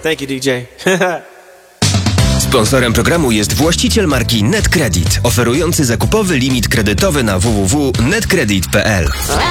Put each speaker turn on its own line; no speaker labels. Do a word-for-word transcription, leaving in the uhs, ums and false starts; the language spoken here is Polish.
Thank you, D J.
Sponsorem programu jest właściciel marki NetCredit, oferujący zakupowy limit kredytowy na w w w kropka netcredit kropka p l.